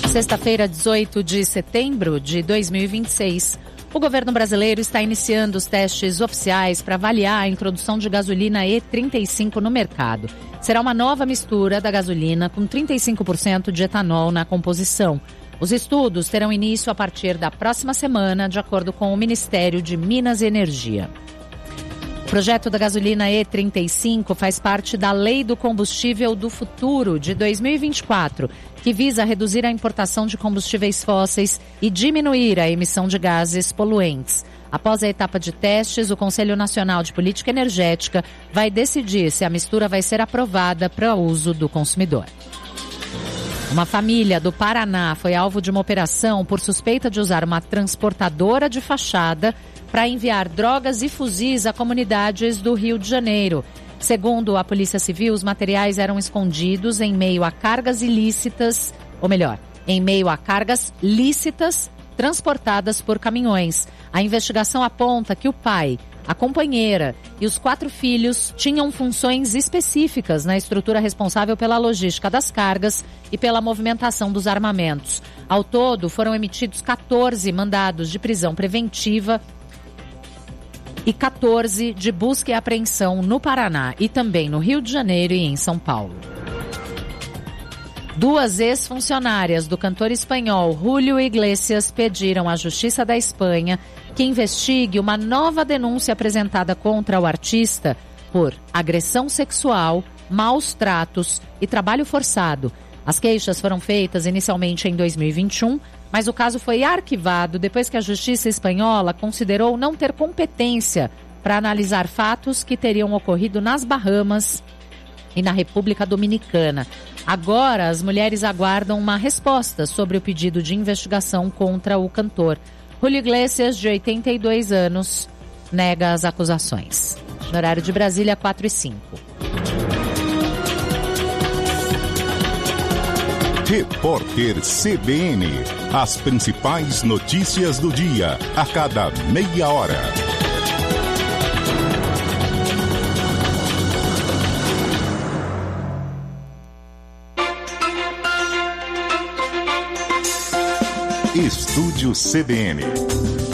Sexta-feira, 18 de setembro de 2026. O governo brasileiro está iniciando os testes oficiais para avaliar a introdução de gasolina E35 no mercado. Será uma nova mistura da gasolina com 35% de etanol na composição. Os estudos terão início a partir da próxima semana, de acordo com o Ministério de Minas e Energia. O projeto da gasolina E35 faz parte da Lei do Combustível do Futuro de 2024, que visa reduzir a importação de combustíveis fósseis e diminuir a emissão de gases poluentes. Após a etapa de testes, o Conselho Nacional de Política Energética vai decidir se a mistura vai ser aprovada para uso do consumidor. Uma família do Paraná foi alvo de uma operação por suspeita de usar uma transportadora de fachada para enviar drogas e fuzis a comunidades do Rio de Janeiro. Segundo a Polícia Civil, os materiais eram escondidos em meio a cargas ilícitas, ou melhor, em meio a cargas lícitas transportadas por caminhões. A investigação aponta que o pai, a companheira e os 4 filhos tinham funções específicas na estrutura responsável pela logística das cargas e pela movimentação dos armamentos. Ao todo, foram emitidos 14 mandados de prisão preventiva e 14 de busca e apreensão no Paraná e também no Rio de Janeiro e em São Paulo. 2 ex-funcionárias do cantor espanhol Julio Iglesias pediram à Justiça da Espanha que investigue uma nova denúncia apresentada contra o artista por agressão sexual, maus tratos e trabalho forçado. As queixas foram feitas inicialmente em 2021, mas o caso foi arquivado depois que a Justiça espanhola considerou não ter competência para analisar fatos que teriam ocorrido nas Bahamas e na República Dominicana. Agora, as mulheres aguardam uma resposta sobre o pedido de investigação contra o cantor. Julio Iglesias, de 82 anos, nega as acusações. No horário de Brasília, 4h05. Repórter CBN. As principais notícias do dia, a cada meia hora. Estúdio CBN.